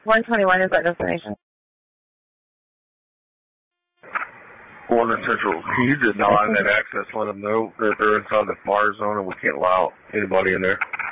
121 is our destination. One in Central, can you deny that access? Let them know that they're inside the fire zone and we can't allow anybody in there.